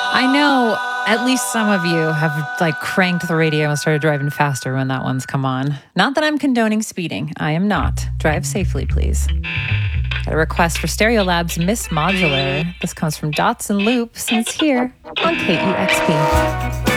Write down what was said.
I know at least some of you have like cranked the radio and started driving faster when that one's come on. Not that I'm condoning speeding. I am not. Drive safely, please. Got a request for Stereolab's Miss Modular. This comes from Dots and Loops, and it's here on KEXP.